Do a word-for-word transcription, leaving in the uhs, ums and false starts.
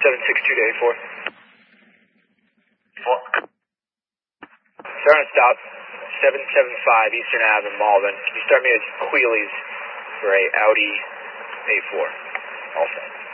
seven six two to A four. Four. Starting to stop, seven seven five Eastern Avenue in Malden. Can you start me as Queelies for a Audi A four? Also.